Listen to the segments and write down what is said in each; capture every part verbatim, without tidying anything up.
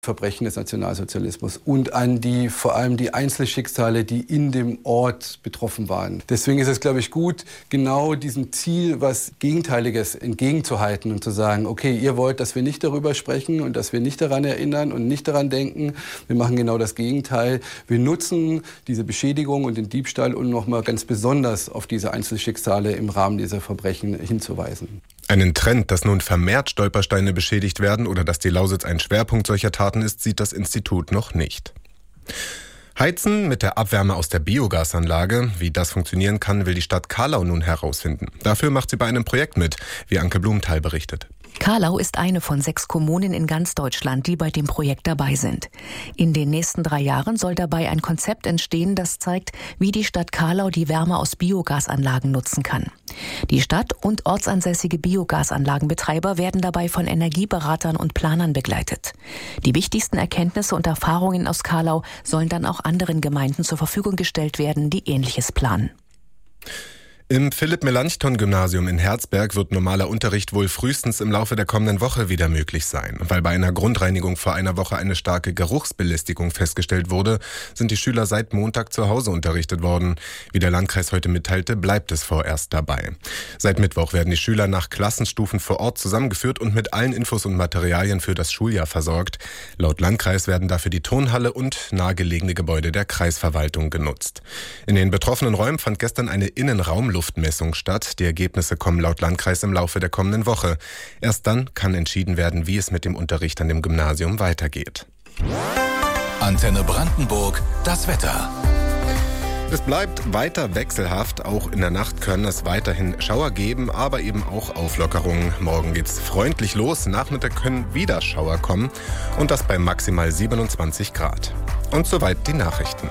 Verbrechen des Nationalsozialismus und an die vor allem die Einzelschicksale, die in dem Ort betroffen waren. Deswegen ist es, glaube ich, gut, genau diesem Ziel was Gegenteiliges entgegenzuhalten und zu sagen, okay, ihr wollt, dass wir nicht darüber sprechen und dass wir nicht daran erinnern und nicht daran denken. Wir machen genau das Gegenteil. Wir nutzen diese Beschädigung und den Diebstahl, um nochmal ganz besonders auf diese Einzelschicksale im Rahmen dieser Verbrechen hinzuweisen. Einen Trend, dass nun vermehrt Stolpersteine beschädigt werden oder dass die Lausitz ein Schwerpunkt solcher Taten ist, sieht das Institut noch nicht. Heizen mit der Abwärme aus der Biogasanlage. Wie das funktionieren kann, will die Stadt Carlau nun herausfinden. Dafür macht sie bei einem Projekt mit, wie Anke Blumenthal berichtet. Carlau ist eine von sechs Kommunen in ganz Deutschland, die bei dem Projekt dabei sind. In den nächsten drei Jahren soll dabei ein Konzept entstehen, das zeigt, wie die Stadt Carlau die Wärme aus Biogasanlagen nutzen kann. Die Stadt und ortsansässige Biogasanlagenbetreiber werden dabei von Energieberatern und Planern begleitet. Die wichtigsten Erkenntnisse und Erfahrungen aus Carlau sollen dann auch anderen Gemeinden zur Verfügung gestellt werden, die Ähnliches planen. Im Philipp-Melanchthon-Gymnasium in Herzberg wird normaler Unterricht wohl frühestens im Laufe der kommenden Woche wieder möglich sein. Weil bei einer Grundreinigung vor einer Woche eine starke Geruchsbelästigung festgestellt wurde, sind die Schüler seit Montag zu Hause unterrichtet worden. Wie der Landkreis heute mitteilte, bleibt es vorerst dabei. Seit Mittwoch werden die Schüler nach Klassenstufen vor Ort zusammengeführt und mit allen Infos und Materialien für das Schuljahr versorgt. Laut Landkreis werden dafür die Turnhalle und nahegelegene Gebäude der Kreisverwaltung genutzt. In den betroffenen Räumen fand gestern eine Innenraumluft Luftmessung statt. Die Ergebnisse kommen laut Landkreis im Laufe der kommenden Woche. Erst dann kann entschieden werden, wie es mit dem Unterricht an dem Gymnasium weitergeht. Antenne Brandenburg, das Wetter. Es bleibt weiter wechselhaft. Auch in der Nacht können es weiterhin Schauer geben, aber eben auch Auflockerungen. Morgen geht's freundlich los. Nachmittag können wieder Schauer kommen und das bei maximal siebenundzwanzig Grad. Und soweit die Nachrichten.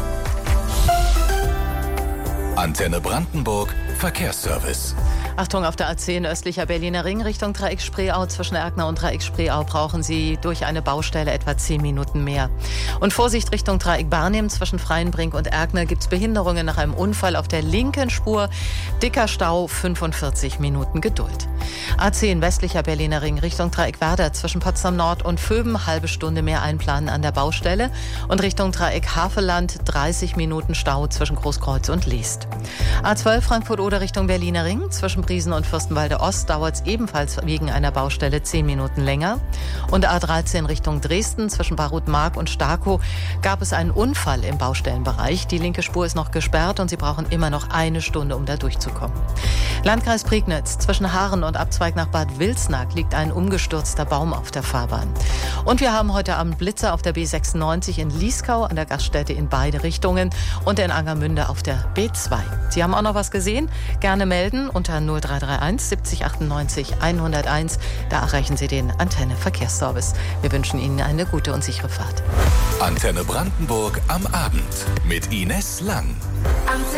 Antenne Brandenburg, Verkehrsservice. Achtung, auf der A zehn östlicher Berliner Ring Richtung Dreieck Spreeau. Zwischen Erkner und Dreieck Spreeau brauchen Sie durch eine Baustelle etwa zehn Minuten mehr. Und Vorsicht Richtung Dreieck Barnim. Zwischen Freienbrink und Erkner gibt es Behinderungen nach einem Unfall auf der linken Spur. Dicker Stau, fünfundvierzig Minuten Geduld. A zehn westlicher Berliner Ring Richtung Dreieck Werder. Zwischen Potsdam Nord und Vöben halbe Stunde mehr einplanen an der Baustelle. Und Richtung Dreieck Havelland dreißig Minuten Stau zwischen Großkreuz und Liest. A zwölf Frankfurt-Oder Richtung Berliner Ring. Zwischen Briesen und Fürstenwalde Ost dauert es ebenfalls wegen einer Baustelle zehn Minuten länger. Und A dreizehn Richtung Dresden zwischen Barut-Mark und Starkow gab es einen Unfall im Baustellenbereich. Die linke Spur ist noch gesperrt und Sie brauchen immer noch eine Stunde, um da durchzukommen. Landkreis Prignitz zwischen Haaren und Abzweig nach Bad Wilsnack liegt ein umgestürzter Baum auf der Fahrbahn. Und wir haben heute Abend Blitze auf der B sechsundneunzig in Lieskau, an der Gaststätte in beide Richtungen und in Angermünde auf der B zwei. Sie haben auch noch was gesehen? Gerne melden unter null drei drei eins siebzig achtundneunzig hunderteins. Da erreichen Sie den Antenne Verkehrsservice. Wir wünschen Ihnen eine gute und sichere Fahrt. Antenne Brandenburg am Abend mit Ines Lang. Antenne.